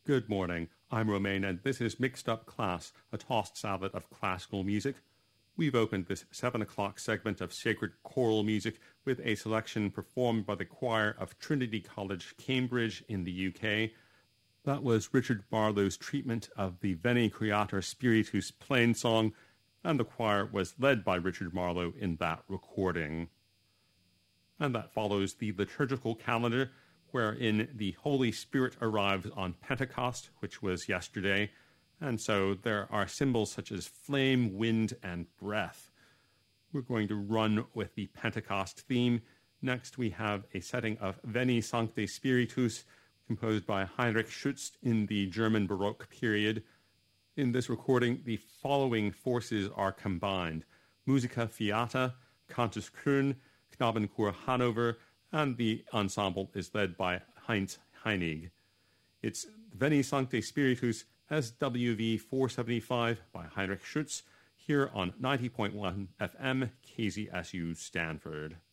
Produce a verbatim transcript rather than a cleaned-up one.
Good morning, I'm Romain, and this is Mixed Up Class, a tossed salad of classical music. We've opened this seven o'clock segment of sacred choral music with a selection performed by the choir of Trinity College, Cambridge in the U K. That was Richard Marlowe's treatment of the Veni Creator Spiritus plain song, and the choir was led by Richard Marlowe in that recording. And that follows the liturgical calendar, wherein the Holy Spirit arrives on Pentecost, which was yesterday, and so there are symbols such as flame, wind, and breath. We're going to run with the Pentecost theme. Next we have a setting of Veni Sancte Spiritus, composed by Heinrich Schütz in the German Baroque period. In this recording, the following forces are combined: Musica Fiata, Cantus Köln, Knabenchor Hanover, and the ensemble is led by Heinz Heinig. It's Veni Sancte Spiritus, S W V four seventy-five by Heinrich Schütz, here on ninety point one F M, K Z S U Stanford.